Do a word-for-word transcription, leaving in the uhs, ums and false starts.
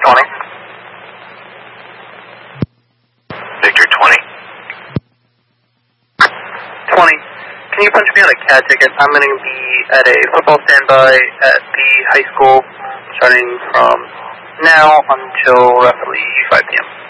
twenty. Victor twenty. twenty. Can you punch me out a C A D ticket? I'm going to be at a football standby at the high school starting from now until roughly five p m